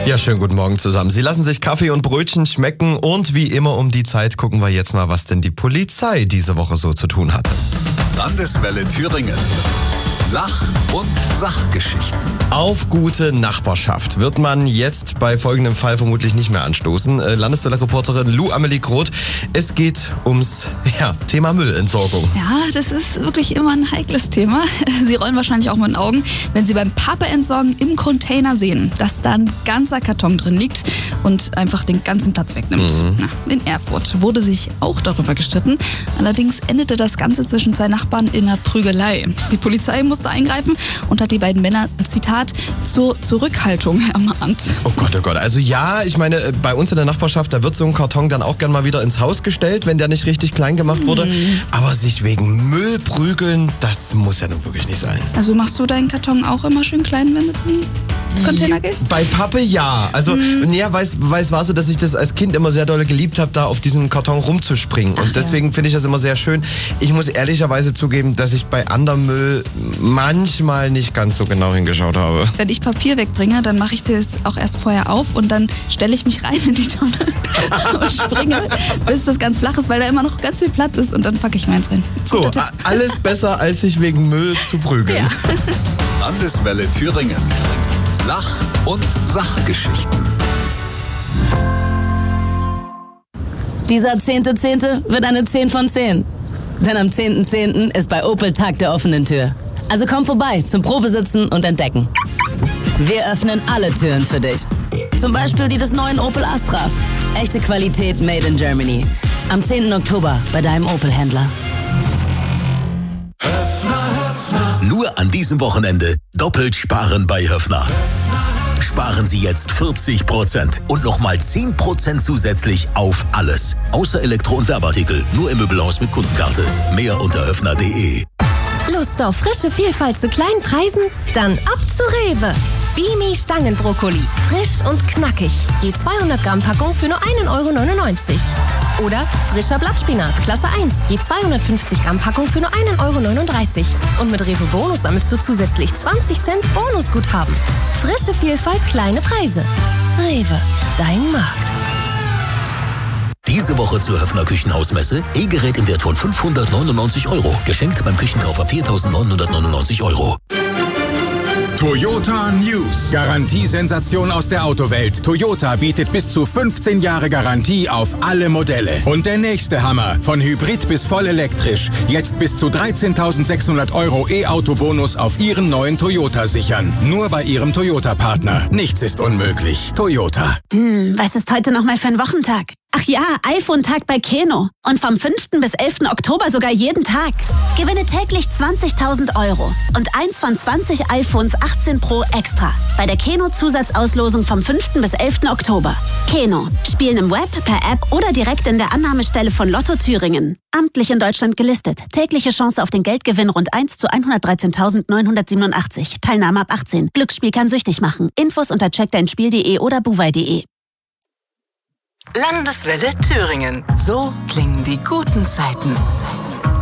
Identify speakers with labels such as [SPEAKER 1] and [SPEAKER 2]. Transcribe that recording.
[SPEAKER 1] Ja, schönen guten Morgen zusammen. Sie lassen sich Kaffee und Brötchen schmecken und wie immer um die Zeit gucken wir jetzt mal, was denn die Polizei diese Woche so zu tun hatte.
[SPEAKER 2] Landeswelle Thüringen. Lach- und Sachgeschichten.
[SPEAKER 1] Auf gute Nachbarschaft wird man jetzt bei folgendem Fall vermutlich nicht mehr anstoßen. Landeswelle-Reporterin Lou Amelie Groth. Es geht ums Thema Müllentsorgung.
[SPEAKER 3] Ja, das ist wirklich immer ein heikles Thema. Sie rollen wahrscheinlich auch mit den Augen, wenn Sie beim Pappe-Entsorgen im Container sehen, dass da ein ganzer Karton drin liegt und einfach den ganzen Platz wegnimmt. In Erfurt wurde sich auch darüber gestritten. Allerdings endete das Ganze zwischen zwei Nachbarn in einer Prügelei. Die Polizei musste eingreifen und hat die beiden Männer, Zitat, zur Zurückhaltung ermahnt.
[SPEAKER 1] Oh Gott. Also ja, ich meine, bei uns in der Nachbarschaft, da wird so ein Karton dann auch gern mal wieder ins Haus gestellt, wenn der nicht richtig klein gemacht wurde. Aber sich wegen Müll prügeln, das muss ja nun wirklich nicht sein.
[SPEAKER 3] Also machst du deinen Karton auch immer schön klein, wenn du zum Container gehst?
[SPEAKER 1] Bei Pappe ja. Also, weiß war so, dass ich das als Kind immer sehr doll geliebt habe, da auf diesem Karton rumzuspringen. Und deswegen finde ich das immer sehr schön. Ich muss ehrlicherweise zugeben, dass ich bei anderem Müll manchmal nicht ganz so genau hingeschaut habe.
[SPEAKER 3] Wenn ich Papier wegbringe, dann mache ich das auch erst vorher auf und dann stelle ich mich rein in die Tonne und springe, bis das ganz flach ist, weil da immer noch ganz viel Platz ist und dann packe ich meins rein.
[SPEAKER 1] So, alles besser, als sich wegen Müll zu prügeln.
[SPEAKER 3] Ja.
[SPEAKER 2] Landeswelle Thüringen. Lach- und Sachgeschichten.
[SPEAKER 4] Dieser 10.10. wird eine 10 von 10. Denn am 10.10. ist bei Opel Tag der offenen Tür. Also komm vorbei zum Probesitzen und Entdecken. Wir öffnen alle Türen für dich. Zum Beispiel die des neuen Opel Astra. Echte Qualität made in Germany. Am 10. Oktober bei deinem Opel-Händler.
[SPEAKER 5] Nur an diesem Wochenende doppelt sparen bei Höffner. Sparen Sie jetzt 40% und nochmal 10% zusätzlich auf alles. Außer Elektro- und Werbeartikel. Nur im Möbelhaus mit Kundenkarte. Mehr unter höffner.de.
[SPEAKER 6] Lust auf frische Vielfalt zu kleinen Preisen? Dann ab zu Rewe. Bimi Stangenbrokkoli. Frisch und knackig. Je 200 Gramm Packung für nur 1,99 €. Oder frischer Blattspinat, Klasse 1. Je 250 Gramm Packung für nur 1,39 €. Und mit Rewe Bonus sammelst du zusätzlich 20 Cent Bonusguthaben. Frische Vielfalt, kleine Preise. Rewe, dein Markt.
[SPEAKER 5] Diese Woche zur Höffner Küchenhausmesse. E-Gerät im Wert von 599 €. Geschenkt beim Küchenkauf ab 4.999 €.
[SPEAKER 7] Toyota News. Garantiesensation aus der Autowelt. Toyota bietet bis zu 15 Jahre Garantie auf alle Modelle. Und der nächste Hammer. Von Hybrid bis voll elektrisch. Jetzt bis zu 13.600 € E-Auto-Bonus auf Ihren neuen Toyota sichern. Nur bei Ihrem Toyota-Partner. Nichts ist unmöglich. Toyota.
[SPEAKER 8] Was ist heute nochmal für ein Wochentag? Ach ja, iPhone-Tag bei Keno. Und vom 5. bis 11. Oktober sogar jeden Tag. Gewinne täglich 20.000 € und eins von 20 iPhones 18 Pro extra. Bei der Keno-Zusatzauslosung vom 5. bis 11. Oktober. Keno. Spielen im Web, per App oder direkt in der Annahmestelle von Lotto Thüringen. Amtlich in Deutschland gelistet. Tägliche Chance auf den Geldgewinn rund 1 zu 113.987. Teilnahme ab 18. Glücksspiel kann süchtig machen. Infos unter checkdeinspiel.de oder buwei.de.
[SPEAKER 4] Landeswelle Thüringen. So klingen die guten Zeiten.